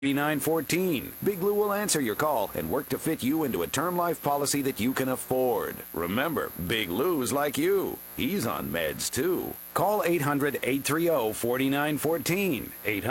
4914. Big Lou will answer your call and work to fit you into a term life policy that you can afford. Remember, Big Lou's like you. He's on meds, too. Call 800-830-4914.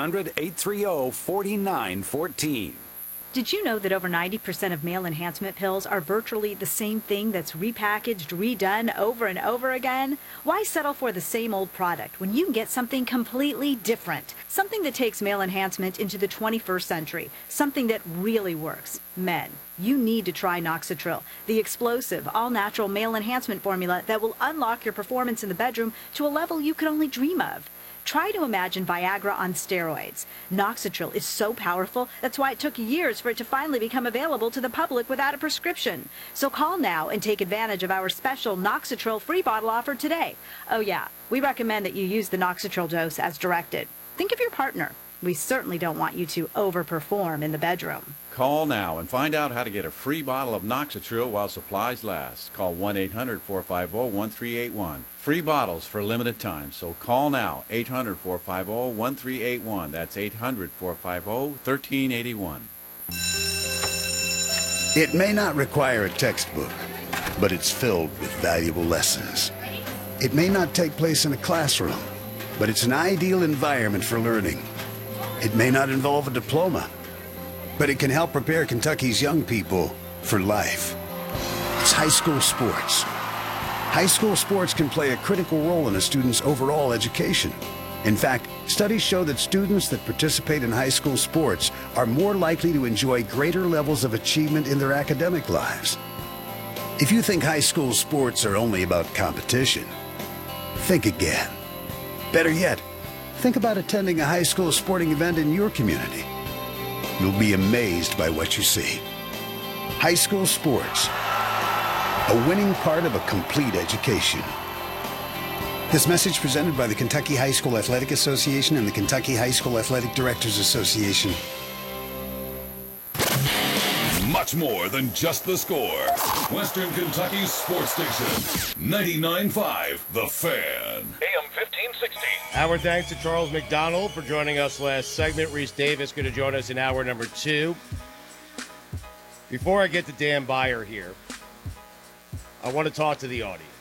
800-830-4914. Did you know that over 90% of male enhancement pills are virtually the same thing that's repackaged, redone over and over again? Why settle for the same old product when you can get something completely different? Something that takes male enhancement into the 21st century. Something that really works. Men, you need to try Noxitril, the explosive, all-natural male enhancement formula that will unlock your performance in the bedroom to a level you could only dream of. Try to imagine Viagra on steroids. Noxitril is so powerful, that's why it took years for it to finally become available to the public without a prescription. So call now and take advantage of our special Noxitril free bottle offer today. Oh yeah, we recommend that you use the Noxitril dose as directed. Think of your partner. We certainly don't want you to overperform in the bedroom. Call now and find out how to get a free bottle of Noxitril while supplies last. Call 1-800-450-1381. Free bottles for limited time, so call now, 800-450-1381. That's 800-450-1381. It may not require a textbook, but it's filled with valuable lessons. It may not take place in a classroom, but it's an ideal environment for learning. It may not involve a diploma, but it can help prepare Kentucky's young people for life. It's high school sports. High school sports can play a critical role in a student's overall education. In fact, studies show that students that participate in high school sports are more likely to enjoy greater levels of achievement in their academic lives. If you think high school sports are only about competition, think again. Better yet, think about attending a high school sporting event in your community. You'll be amazed by what you see. High school sports, a winning part of a complete education. This message presented by the Kentucky High School Athletic Association and the Kentucky High School Athletic Directors Association. Much more than just the score. Western Kentucky's sports station, 99.5 The Fan. AM 1560. Our thanks to Charles McDonald for joining us last segment. Reese Davis going to join us in hour number 2. Before I get to Dan Beyer here, I want to talk to the audience.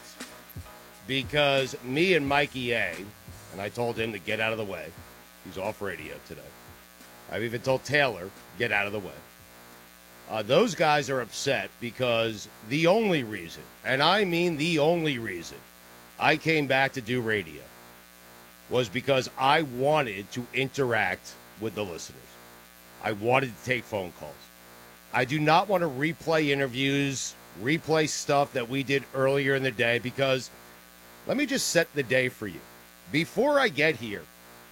Because me and Mikey A, and I told him to get out of the way. He's off radio today. I've even told Taylor, get out of the way. Those guys are upset because the only reason, and I mean the only reason, I came back to do radio was because I wanted to interact with the listeners. I wanted to take phone calls. I do not want to replay interviews, replay stuff that we did earlier in the day because let me just set the day for you. Before I get here,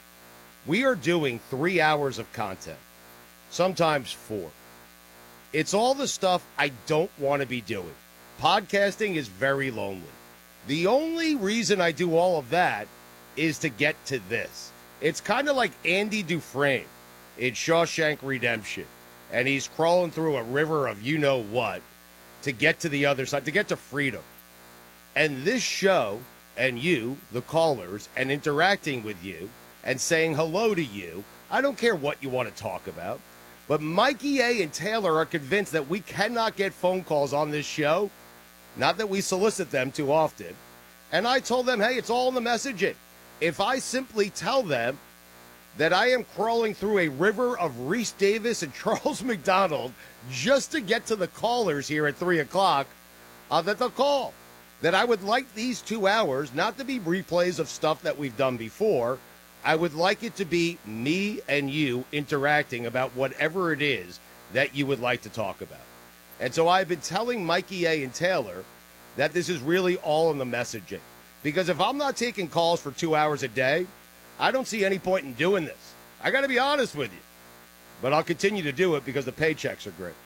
we are doing 3 hours of content, sometimes 4. It's all the stuff I don't want to be doing. Podcasting is very lonely. The only reason I do all of that is to get to this. It's kind of like Andy Dufresne in Shawshank Redemption, and he's crawling through a river of you-know-what to get to the other side, to get to freedom. And this show, and you, the callers, and interacting with you, and saying hello to you, I don't care what you want to talk about, but Mikey A. and Taylor are convinced that we cannot get phone calls on this show. Not that we solicit them too often. And I told them, hey, it's all in the messaging. If I simply tell them that I am crawling through a river of Reese Davis and Charles McDonald just to get to the callers here at 3 o'clock, that they'll call. That I would like these 2 hours not to be replays of stuff that we've done before. I would like it to be me and you interacting about whatever it is that you would like to talk about. And so I've been telling Mikey A. and Taylor that this is really all in the messaging. Because if I'm not taking calls for 2 hours a day, I don't see any point in doing this. I got to be honest with you. But I'll continue to do it because the paychecks are great.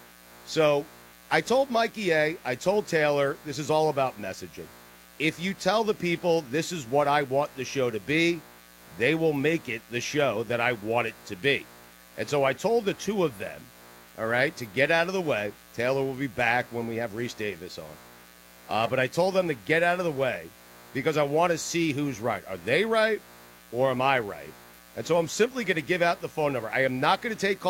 So I told Mikey A., I told Taylor, this is all about messaging. If you tell the people this is what I want the show to be, they will make it the show that I want it to be. And so I told the two of them, all right, to get out of the way. Taylor will be back when we have Reese Davis on. But I told them to get out of the way because I want to see who's right. Are they right or am I right? And so I'm simply going to give out the phone number. I am not going to take calls.